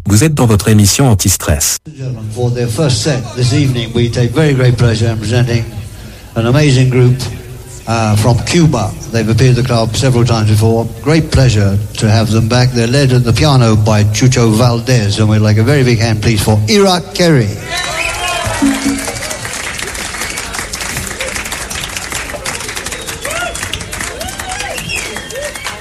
Vous êtes dans votre émission Anti-Stress. For their first set this evening, we take very great pleasure in presenting an amazing group from Cuba. They've appeared at the club several times before. Great pleasure to have them back. They're led at the piano by Chucho Valdez, and we'd like a very big hand, please, for Ira Kerry.